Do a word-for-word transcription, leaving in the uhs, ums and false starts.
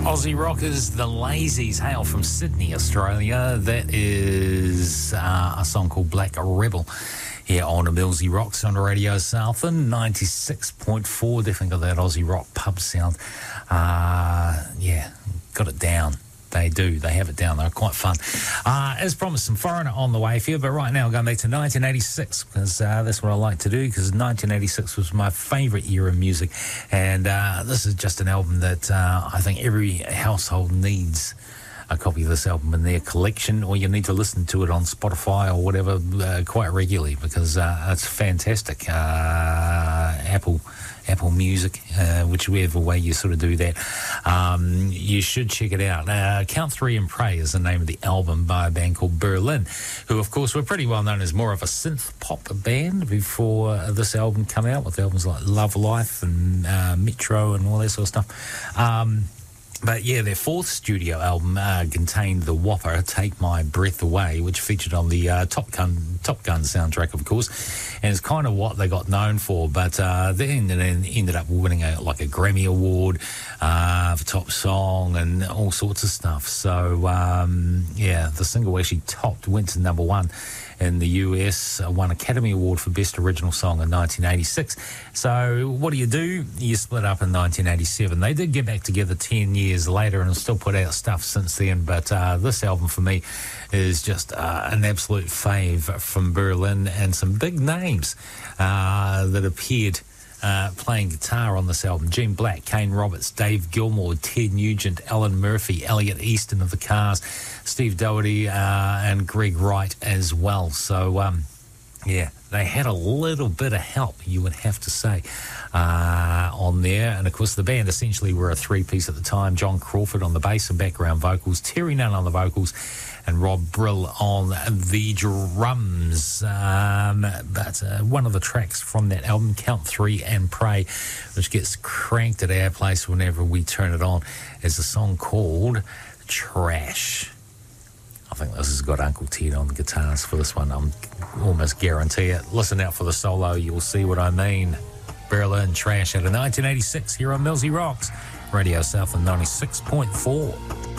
Aussie rockers, the Lazies, hail from Sydney, Australia. That is uh, a song called Black Rebel here on Millsy Rocks on Radio Southern, ninety-six point four. Definitely got that Aussie rock pub sound. Uh, yeah, got it down. They do. They have it down. They're quite fun. Uh, as promised, some Foreigner on the way for you. But right now, going back to nineteen eighty-six, because uh, that's what I like to do, because nineteen eighty-six was my favourite year of music. And uh, this is just an album that uh, I think every household needs a copy of this album in their collection, or you need to listen to it on Spotify or whatever uh, quite regularly, because uh, it's fantastic. Uh, Apple... Apple Music, uh, whichever way you sort of do that. Um, you should check it out. Uh, Count Three and Pray is the name of the album by a band called Berlin, who, of course, were pretty well known as more of a synth pop band before this album came out, with albums like Love Life and uh, Metro and all that sort of stuff. Um, But yeah, their fourth studio album uh, contained the whopper "Take My Breath Away," which featured on the uh, Top Gun Top Gun soundtrack, of course, and it's kind of what they got known for. But uh, then ended up winning a, like a Grammy Award uh, for top song and all sorts of stuff. So um, yeah, the single actually topped, went to number one in the U S, uh, won Academy Award for Best Original Song in nineteen eighty-six. So what do you do? You split up in nineteen eighty-seven. They did get back together ten years later and still put out stuff since then. But uh, this album for me is just uh, an absolute fave from Berlin, and some big names uh, that appeared Uh, playing guitar on this album. Gene Black, Kane Roberts, Dave Gilmore, Ted Nugent, Alan Murphy, Elliot Easton of the Cars, Steve Doherty, uh, and Greg Wright as well. So, um, yeah, they had a little bit of help, you would have to say, uh, on there. And, of course, the band essentially were a three-piece at the time. John Crawford on the bass and background vocals, Terry Nunn on the vocals, and Rob Brill on the drums. Um, but uh, one of the tracks from that album, Count Three and Pray, which gets cranked at our place whenever we turn it on, is a song called Trash. I think this has got Uncle Ted on the guitars for this one. I'm almost guarantee it. Listen out for the solo, you'll see what I mean. Berlin, Trash out of nineteen eighty-six here on Millsy Rocks, Radio Southern ninety-six point four.